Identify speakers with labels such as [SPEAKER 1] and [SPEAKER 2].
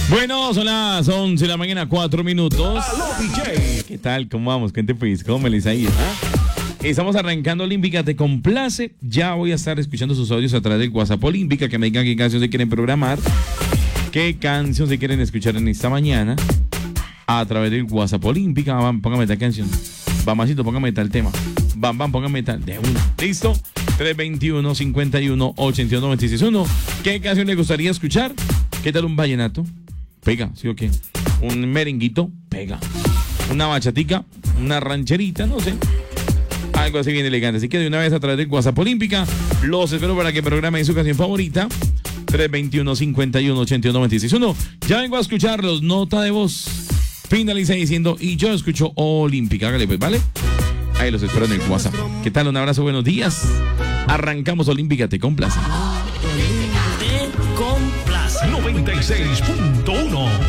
[SPEAKER 1] Bueno, son las 11 de la mañana, 4 minutos.
[SPEAKER 2] ¡Aló, DJ!
[SPEAKER 1] ¿Qué tal? ¿Cómo vamos? ¿Qué te pues? ¿Cómo me les ha ido? Estamos arrancando Olímpica, te complace. Ya voy a estar escuchando sus audios a través del WhatsApp Olímpica, que me digan qué canción se quieren programar, qué canción se quieren escuchar en esta mañana a través del WhatsApp Olímpica. Bam, póngame tal canción. Mamacito, póngame tal tema. Bam, bam, póngame tal. De una. ¿Listo? 321-51-81-96-1. ¿Qué canción le gustaría escuchar? ¿Qué tal un vallenato? Pega, ¿sí o qué? Un merenguito, pega. Una bachatica, una rancherita, no sé. Algo así bien elegante. Así que de una vez a través del WhatsApp Olímpica, los espero para que programen su canción favorita. 321-51-81-96-1. Ya vengo a escucharlos. Nota de voz. Finaliza diciendo, y yo escucho Olímpica. Hágale pues, ¿vale? Ahí los espero en el WhatsApp. ¿Qué tal? Un abrazo, buenos días. Arrancamos Olímpica, te complace.
[SPEAKER 2] Te complace. 96.1